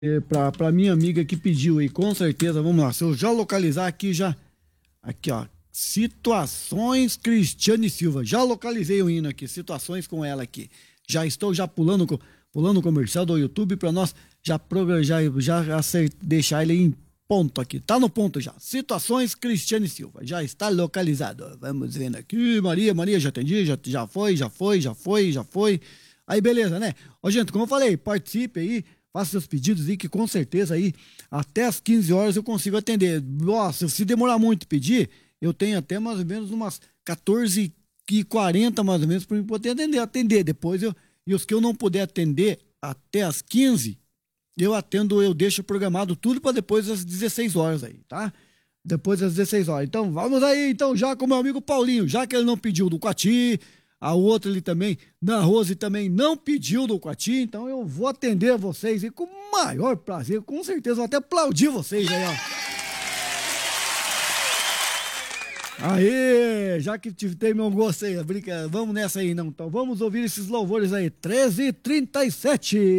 Pra minha amiga que pediu aí, com certeza, vamos lá. Se eu já localizar aqui, já. Aqui, ó. Situações Cristiane Silva. Já localizei o hino aqui, situações com ela aqui. Já estou já pulando o comercial do YouTube para nós deixar ele em ponto aqui. Tá no ponto já. Situações Cristiane Silva. Já está localizado. Vamos vendo aqui. Maria, já atendi, já foi. Aí, beleza, né? Ó, gente, como eu falei, participe aí, faça seus pedidos aí, que com certeza aí, até as 15 horas eu consigo atender. Nossa, se demorar muito pedir, eu tenho até mais ou menos umas 14h40 mais ou menos para eu poder atender. Depois e os que eu não puder atender até as 15, eu deixo programado tudo para depois das 16 horas aí, tá? Depois das 16 horas. Então, vamos aí, então, já com o meu amigo Paulinho, já que ele não pediu do Quati, a outra ali também, na Rose também não pediu do Quati, então eu vou atender vocês aí com o maior prazer, com certeza, vou até aplaudir vocês aí, ó. Aê, já que tem meu gosto aí, vamos nessa aí, não? Então vamos ouvir esses louvores aí, 13h37.